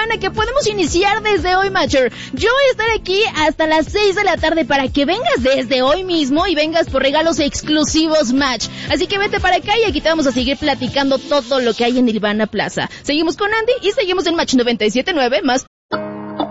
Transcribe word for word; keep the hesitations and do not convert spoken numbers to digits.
semana que podemos iniciar desde hoy, Matcher. Yo voy a estar aquí hasta las seis de la tarde para que vengas desde hoy mismo y vengas por regalos exclusivos Match. Así que vete para acá y aquí te vamos a seguir platicando todo lo que hay en Nirvana Plaza. Seguimos con Andy y seguimos en Match noventa y siete punto nueve, más